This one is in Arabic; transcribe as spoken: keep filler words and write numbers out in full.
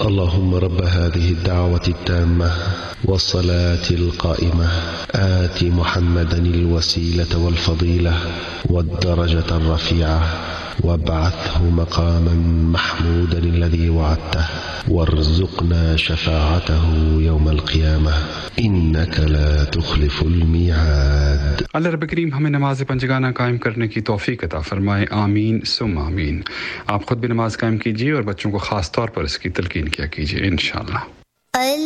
اللهم رب هذه الدعوة التامة والصلاة القائمة آت محمدا الوسيلة والفضيلة والدرجة الرفيعة وابعثه مقاما محمودا الذي وعدته وارزقنا شفاعته يوم القيامة إنك لا تخلف الميعاد. अल्लाह रब करीम हमें नमाज पंजगाना कायम करने की तौफीक अता फरमाए, आमीन सुम आमीन। आप खुद भी नमाज कायम कीजिए और बच्चों को खास तौर पर इसकी तलकीन किया कीजिए इंशाअल्लाह।